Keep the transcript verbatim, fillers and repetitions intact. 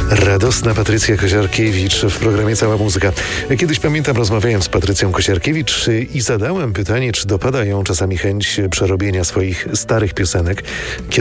Radosna Patrycja Kosiarkiewicz w programie Cała Muzyka. Kiedyś pamiętam, rozmawiałem z Patrycją Kosiarkiewicz i zadałem pytanie, czy dopada ją czasami chęć przerobienia swoich starych piosenek.